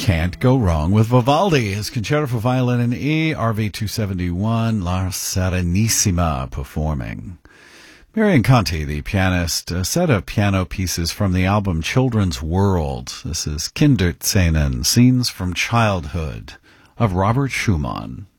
can't go wrong with Vivaldi. His Concerto for Violin in E, RV 271, La Serenissima performing. Marion Conti, the pianist, a set of piano pieces from the album Children's World. This is Kinderszenen, Scenes from Childhood, of Robert Schumann.